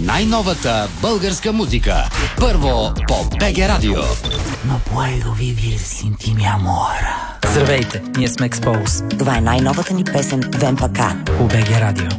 най-новата българска музика. Първо по БГ Радио. No puedo vivir sin ti, mi amor. Здравейте, ние сме Expose. Това е най-новата ни песен Вемпака по БГ Радио.